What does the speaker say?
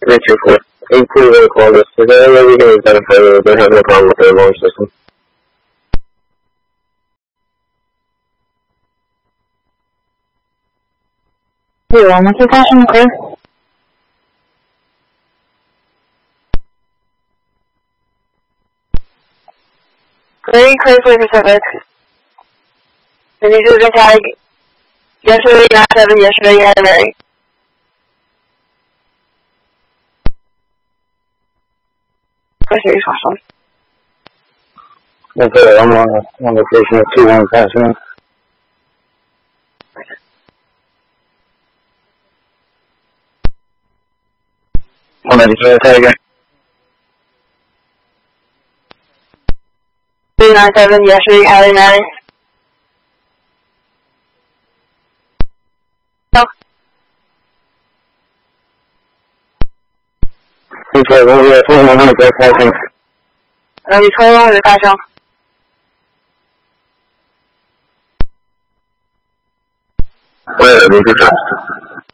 Which is what including all this. Everything is done for you. They have no problem with their launch system. Вона це кашенка. Very closely Pacific. The news has been tagged yesterday, not 7, yesterday, yesterday. Okay, I'm on location at 2-1 passing. I'm ready for the Tiger. 397, yesterday, Cali 9. No. Okay, we're at 2100 passing. 你推我的大声。 对，你是啥？